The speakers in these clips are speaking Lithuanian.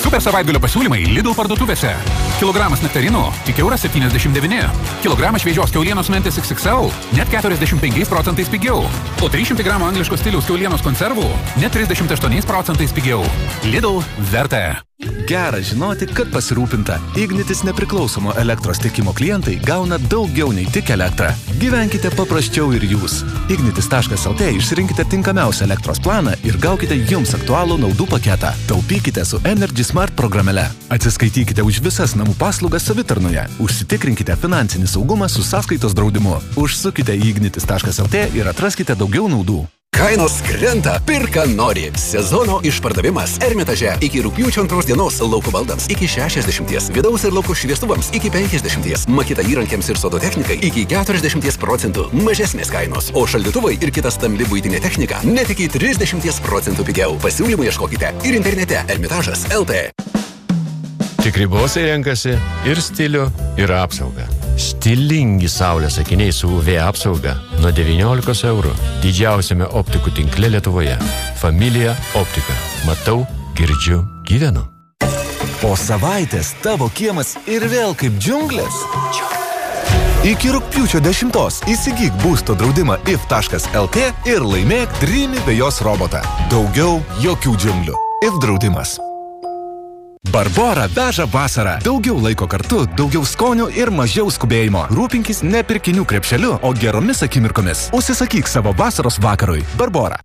Super savaitgalio pasiūlymai Lidl parduotuvėse. Kilogramas nektarinų tik €1,79. Kilogramas šviežios kiaulienos mentis XXL net 45% pigiau. O 300 gramų angliško stiliaus kiaulienos konservų net 38% pigiau. Lidl verta. Gera žinoti, kad pasirūpinta. Ignitis nepriklausomo elektros tiekimo klientai gauna daugiau nei tik elektrą. Gyvenkite paprasčiau ir jūs. Ignitis.lt išsirinkite tinkamiausią elektros planą ir gaukite jums aktualų naudų paketą. Taupykite su Energy Smart programėle. Atsiskaitykite už visas namų paslaugas savitarnoje. Užsitikrinkite finansinį saugumą su sąskaitos draudimu. Užsukite į ignitis.lt ir atraskite daugiau naudų. Kainos krenta, pirka nori. Sezono išpardavimas Ermitaže iki rugpjūčio 2 dienos lauko baldams iki 60, vidaus ir lauko šviestuvams iki 50, makita įrankiams ir sodo technikai iki 40% mažesnės kainos, o šaldytuvai ir kita stambi buitinė technika net iki 30% pigiau. Pasiūlymų ieškokite ir internete Ermitažas.lt. Tikri bosai renkasi ir stilių, ir apsaugą. Stilingi saulės akiniai su UV apsauga nuo 19 eurų. Didžiausiame optikų tinkle Lietuvoje. Familija Optika. Matau, girdžiu, gyvenu. Po savaitės tavo kiemas ir vėl kaip džiunglės. Iki rugpjūčio 10 įsigyk būsto draudimą if.lt ir laimėk Dreamy vejos robotą. Daugiau jokių džiunglių. If draudimas. Barbora veža vasarą. Daugiau laiko kartu, daugiau skonių ir mažiau skubėjimo. Rūpinkis ne pirkinių krepšeliu, o geromis akimirkomis. Užsisakyk savo vasaros vakarui. Barbora.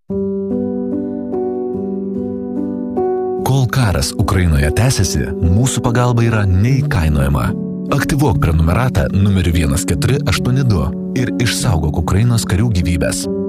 Kol karas Ukrainoje tęsiasi, mūsų pagalba yra neįkainojama. Aktyvuok prenumeratą numeriu 1482 ir išsaugok Ukrainos karių gyvybės.